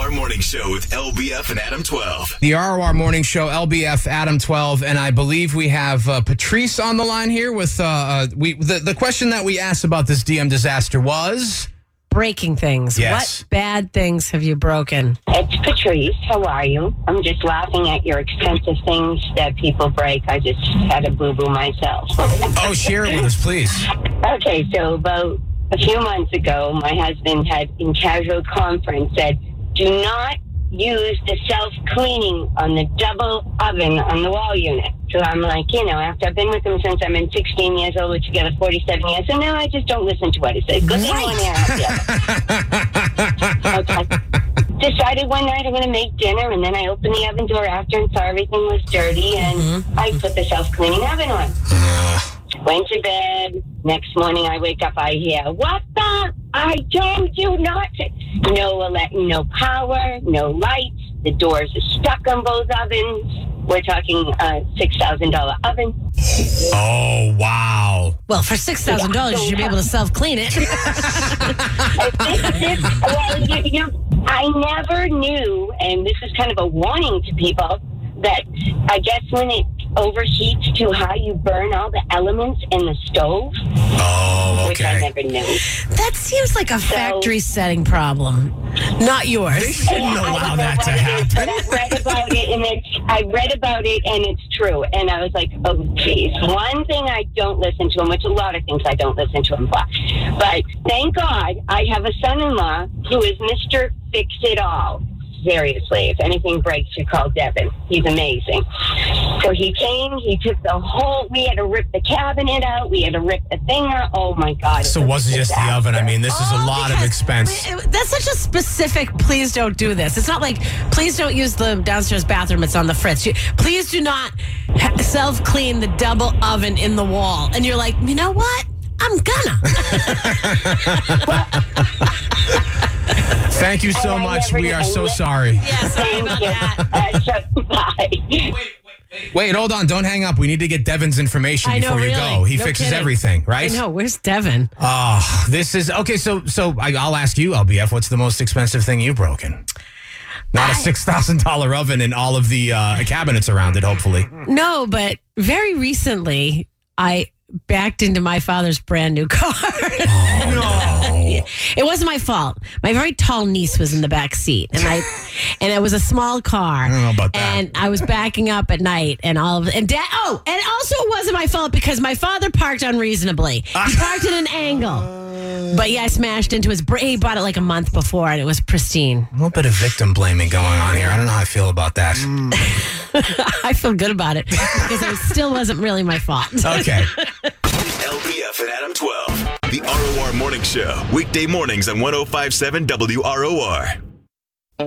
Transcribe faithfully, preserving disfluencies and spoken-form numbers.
R Morning Show with L B F and Adam twelve. The R O R Morning Show, L B F, Adam twelve, and I believe we have uh, Patrice on the line here with uh, uh, we. The, the question that we asked about this D M disaster was... breaking things. Yes. What bad things have you broken? It's Patrice. How are you? I'm just laughing at your expensive things that people break. I just had a boo-boo myself. Oh, share it with us, please. Okay, so about a few months ago, my husband had, in casual conference, said, do not use the self-cleaning on the double oven on the wall unit. So I'm like, you know, after I've been with him since I'm in sixteen years old, we're together forty-seven years, so now I just don't listen to what he says. Good thing one ear out the other. Okay. Decided one night I'm going to make dinner, and then I opened the oven door after and saw everything was dirty, and mm-hmm. I put the self-cleaning oven on. Went to bed. Next morning I wake up, I hear, what the? I told you not to. No, ele- no power, no lights. The doors are stuck on both ovens. We're talking a six thousand dollars oven. Oh, wow. Well, for six thousand dollars, you should be able to self-clean it. this, this, well, you, you, I never knew, and this is kind of a warning to people, that I guess when it overheats too high, you burn all the elements in the stove. Oh, okay. Which I never knew. That seems like a so, factory setting problem, not yours. They shouldn't allow that to happen. But I read about it, and it's, I read about it, and it's true. And I was like, oh, geez. One thing I don't listen to him, which a lot of things I don't listen to him for. But thank God I have a son-in-law who is Mister Fix-It-All. Seriously, if anything breaks, you call Devin. He's amazing. So he came, he took the whole, we had to rip the cabinet out, we had to rip the thing out. Oh my God. So it wasn't just the oven. I mean, this is a Oh, lot of because- expense. That's such a specific, please don't do this. It's not like, please don't use the downstairs bathroom, it's on the fritz. You, please do not ha- self-clean the double oven in the wall. And you're like, you know what? I'm gonna. Thank you so much. We are so sorry. Yeah, sorry about that. Uh, so, bye. Wait, hold on. Don't hang up. We need to get Devin's information I know, before you really. go. He No fixes kidding. everything, right? I know. Where's Devin? Oh, this is okay. So, so I, I'll ask you, L B F. What's the most expensive thing you've broken? Not a six thousand dollar oven and all of the uh, cabinets around it. Hopefully, No, but very recently, I backed into my father's brand new car. Oh, no. It wasn't my fault. My very tall niece was in the back seat, and I, and it was a small car. I don't know about that. And I was backing up at night, and all of and dad. Oh, and also it wasn't my fault because my father parked unreasonably. He parked at an angle. But yeah, I smashed into his. Bra- he bought it like a month before, and it was pristine. A little bit of victim blaming going on here. I don't know how I feel about that. I feel good about it because it still wasn't really my fault. Okay. L B F and Adam twelve. The R O R Morning Show. Weekday mornings on one oh five point seven W R O R.